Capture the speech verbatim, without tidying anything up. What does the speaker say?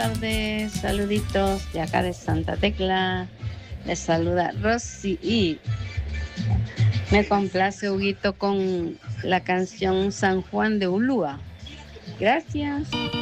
tardes, saluditos de acá de Santa Tecla. Les saluda Rosy y me complace Huguito con la canción San Juan de Ulúa. Gracias.